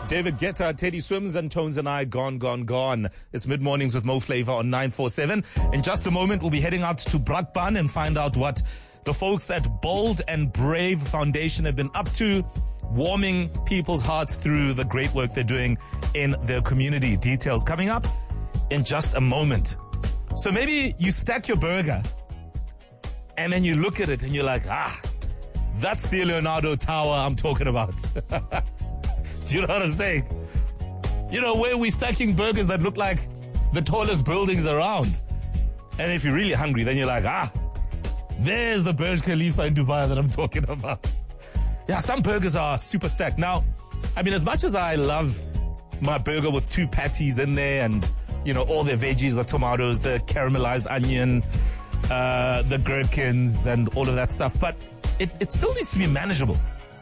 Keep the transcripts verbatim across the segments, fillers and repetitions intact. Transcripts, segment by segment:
David Guetta, Teddy Swims, and Tones and I, gone, gone, gone. It's mid-mornings with Mo Flavor on nine four seven. In just a moment, we'll be heading out to Brakpan and find out what the folks at Bold and Brave Foundation have been up to, warming people's hearts through the great work they're doing in their community. Details coming up in just a moment. So maybe you stack your burger and then you look at it and you're like, ah, that's the Leonardo Tower I'm talking about. Do you know what I'm saying? You know, where we're stacking burgers that look like the tallest buildings around. And if you're really hungry, then you're like, ah, there's the Burj Khalifa in Dubai that I'm talking about. Yeah, some burgers are super stacked. Now, I mean, as much as I love my burger with two patties in there and, you know, all their veggies, the tomatoes, the caramelized onion, uh, the gherkins and all of that stuff, but it, it still needs to be manageable.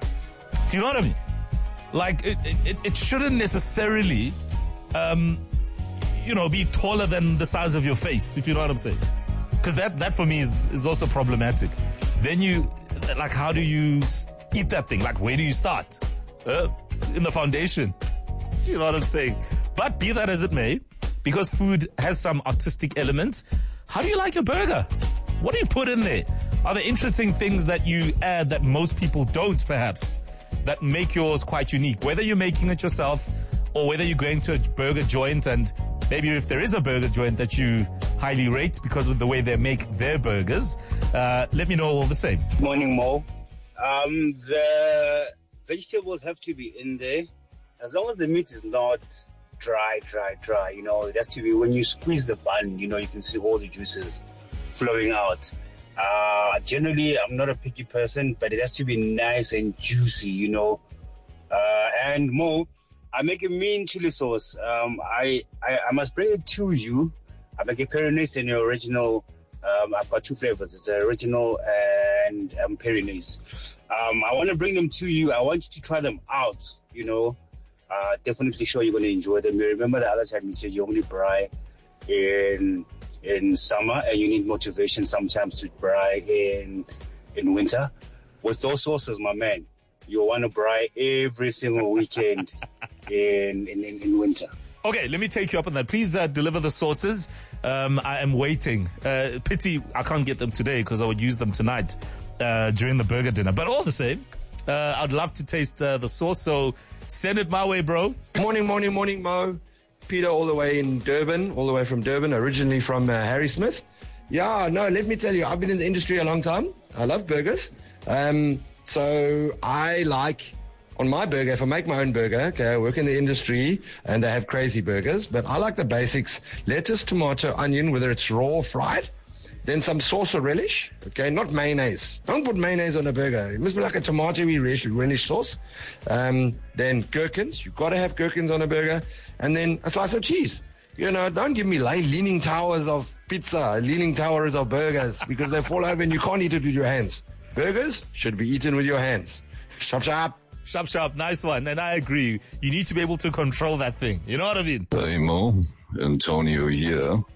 Do you know what I mean? Like, it, it, it shouldn't necessarily, um, you know, be taller than the size of your face, if you know what I'm saying. Because that, that for me is, is also problematic. Then you, like, how do you eat that thing? Like, where do you start? Uh, in the foundation. You know what I'm saying? But be that as it may, because food has some artistic elements, how do you like your burger? What do you put in there? Are there interesting things that you add that most people don't, perhaps, that make yours quite unique? Whether you're making it yourself or whether you're going to a burger joint, and maybe if there is a burger joint that you highly rate because of the way they make their burgers, uh, let me know all the same. Morning, Mo. Um, the vegetables have to be in there. As long as the meat is not dry, dry, dry, you know, it has to be, when you squeeze the bun, you know, you can see all the juices flowing out. Uh, generally, I'm not a picky person, but it has to be nice and juicy, you know. Uh, and Mo, I make a mean chili sauce. Um, I, I, I must bring it to you. I make a Pyrenees and your original. Um, I've got two flavors. It's the original and um, Pyrenees. Um, I want to bring them to you. I want you to try them out, you know. Uh, definitely sure you're going to enjoy them. You remember the other time you said you only fry in in summer and you need motivation sometimes to fry in in winter. With those sauces, my man, you want to fry every single weekend in, in, in, in winter. Okay, let me take you up on that. Please uh, deliver the sauces. Um, I am waiting. Uh, pity I can't get them today because I would use them tonight uh, during the burger dinner. But all the same, uh, I'd love to taste uh, the sauce. So send it my way, bro. Morning, morning, morning, Mo. Peter all the way in Durban, all the way from Durban, originally from uh, Harry Smith. Yeah, no, let me tell you, I've been in the industry a long time. I love burgers. Um, so I like, on my burger, if I make my own burger, okay, I work in the industry and they have crazy burgers, but I like the basics: lettuce, tomato, onion, whether it's raw or fried. Then some sauce or relish, okay, not mayonnaise. Don't put mayonnaise on a burger. It must be like a tomatoey relish, relish sauce. Um, then gherkins. You've got to have gherkins on a burger. And then a slice of cheese. You know, don't give me like leaning towers of pizza, leaning towers of burgers, because they fall over and you can't eat it with your hands. Burgers should be eaten with your hands. Sharp, sharp. Sharp, sharp. Nice one. And I agree. You need to be able to control that thing. You know what I mean? Hey, Mo. Antonio here.